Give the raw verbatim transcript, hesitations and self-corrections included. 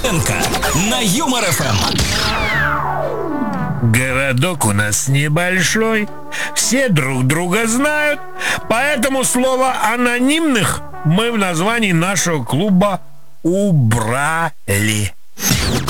На Юмор эф эм. Городок у нас небольшой, все друг друга знают, поэтому слово «анонимных» мы в названии нашего клуба убрали.